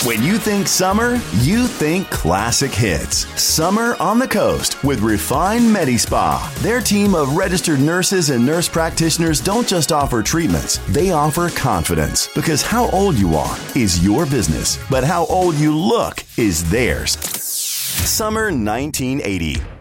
When you think summer, you think classic hits. Summer on the Coast with Refine MediSpa. Their team of registered nurses and nurse practitioners don't just offer treatments, they offer confidence. Because how old you are is your business, but how old you look is theirs. Summer 1980.